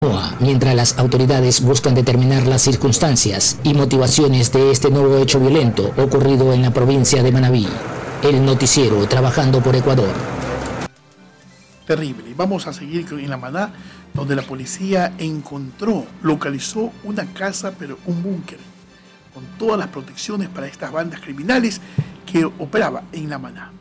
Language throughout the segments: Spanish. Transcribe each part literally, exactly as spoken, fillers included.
Mientras las autoridades buscan determinar las circunstancias y motivaciones de este nuevo hecho violento ocurrido en la provincia de Manabí. El noticiero Trabajando por Ecuador. Terrible. Vamos a seguir en La Maná, donde la policía encontró, localizó una casa, pero un búnker, con todas las protecciones para estas bandas criminales que operaba en La Maná.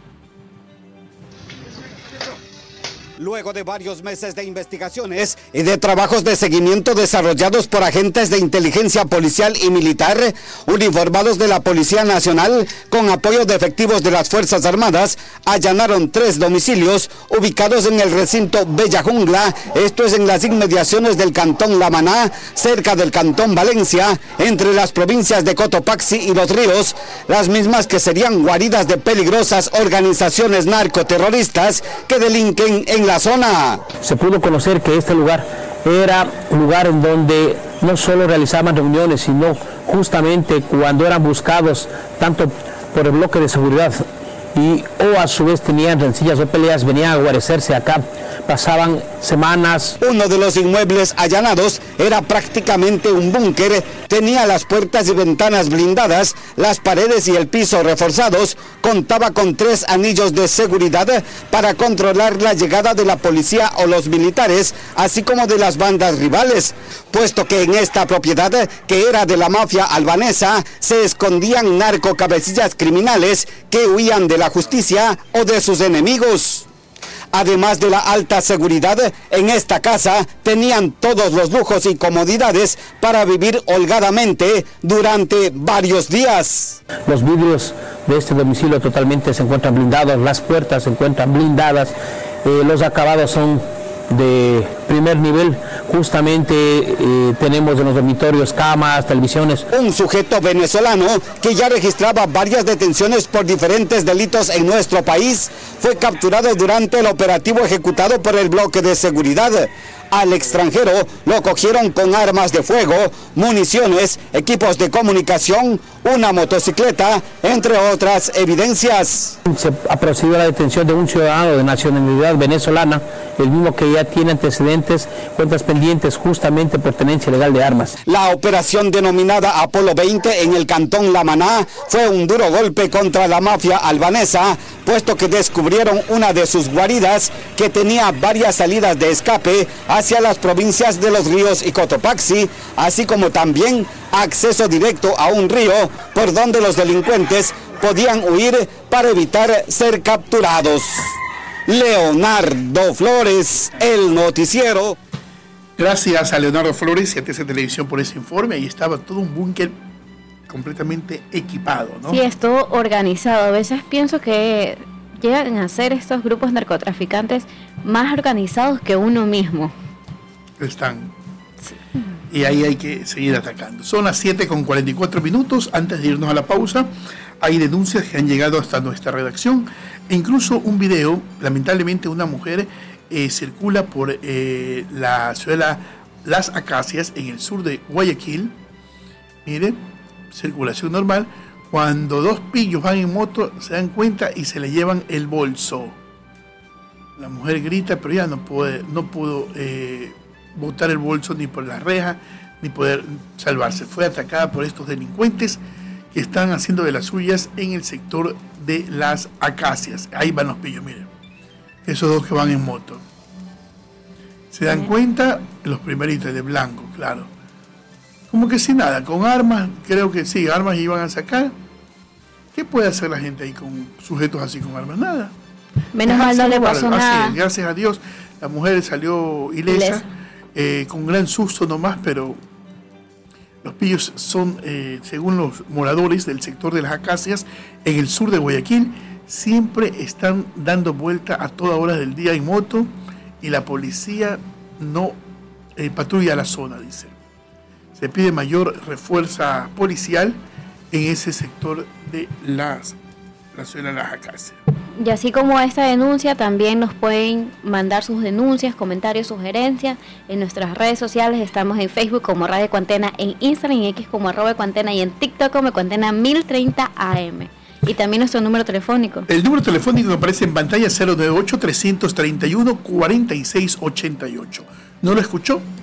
Luego de varios meses de investigaciones y de trabajos de seguimiento desarrollados por agentes de inteligencia policial y militar, uniformados de la Policía Nacional, con apoyo de efectivos de las Fuerzas Armadas, allanaron tres domicilios ubicados en el recinto Bella Jungla, esto es en las inmediaciones del cantón La Maná, cerca del cantón Valencia, entre las provincias de Cotopaxi y Los Ríos, las mismas que serían guaridas de peligrosas organizaciones narcoterroristas que delinquen en la zona. Se pudo conocer que este lugar era un lugar en donde no solo realizaban reuniones, sino justamente cuando eran buscados tanto por el bloque de seguridad y o a su vez tenían rencillas o peleas, venían a guarecerse acá, pasaban semanas. Uno de los inmuebles allanados era prácticamente un búnker, tenía las puertas y ventanas blindadas, las paredes y el piso reforzados, contaba con tres anillos de seguridad para controlar la llegada de la policía o los militares, así como de las bandas rivales, puesto que en esta propiedad, que era de la mafia albanesa, se escondían narcocabecillas criminales que huían de la justicia o de sus enemigos. Además de la alta seguridad, en esta casa tenían todos los lujos y comodidades para vivir holgadamente durante varios días. Los vidrios de este domicilio totalmente se encuentran blindados, las puertas se encuentran blindadas, eh, los acabados son de primer nivel, justamente eh, tenemos en los dormitorios camas, televisiones. Un sujeto venezolano que ya registraba varias detenciones por diferentes delitos en nuestro país fue capturado durante el operativo ejecutado por el bloque de seguridad. Al extranjero lo cogieron con armas de fuego, municiones, equipos de comunicación, una motocicleta, entre otras evidencias. Se ha procedido a la detención de un ciudadano de nacionalidad venezolana, el mismo que ya tiene antecedentes, cuentas pendientes justamente por tenencia ilegal de armas. La operación denominada Apolo veinte en el cantón La Maná fue un duro golpe contra la mafia albanesa, puesto que descubrieron una de sus guaridas que tenía varias salidas de escape hacia las provincias de Los Ríos y Cotopaxi, así como también acceso directo a un río por donde los delincuentes podían huir para evitar ser capturados. Leonardo Flores, el noticiero. Gracias a Leonardo Flores y a T C Televisión por ese informe. Ahí estaba todo un búnker completamente equipado, ¿no? Sí, es todo organizado. A veces pienso que llegan a ser estos grupos narcotraficantes más organizados que uno mismo. Están. Sí. Y ahí hay que seguir atacando. Son las siete con cuarenta y cuatro minutos. Antes de irnos a la pausa, hay denuncias que han llegado hasta nuestra redacción. E incluso un video, lamentablemente una mujer eh, circula por eh, la ciudad Las Acacias, en el sur de Guayaquil. Mire, circulación normal. Cuando dos pillos van en moto, se dan cuenta y se le llevan el bolso. La mujer grita, pero ya no puede, no pudo eh, botar el bolso ni por la reja, ni poder salvarse. Fue atacada por estos delincuentes que están haciendo de las suyas en el sector de Las Acacias. Ahí van los pillos, miren. Esos dos que van en moto. Se dan cuenta, los primeritos de blanco, claro. Como que sin nada, con armas, creo que sí, armas iban a sacar. ¿Qué puede hacer la gente ahí con sujetos así con armas? Nada. Menos mal no le pasó nada. Así, gracias a Dios, la mujer salió ilesa, ilesa. Eh, con gran susto nomás, pero los pillos son, eh, según los moradores del sector de Las Acacias, en el sur de Guayaquil, siempre están dando vuelta a toda hora del día en moto y la policía no eh, patrulla la zona, dice. Se pide mayor refuerza policial en ese sector de las, la ciudad de Las Acacias. Y así como esta denuncia, también nos pueden mandar sus denuncias, comentarios, sugerencias en nuestras redes sociales. Estamos en Facebook como Radio Ecuantena, en Instagram y X como arroba Ecuantena y en TikTok como Ecuantena mil treinta A M. Y también nuestro número telefónico. El número telefónico que aparece en pantalla, cero nueve ocho, tres tres uno, cuatro seis ocho ocho. ¿No lo escuchó?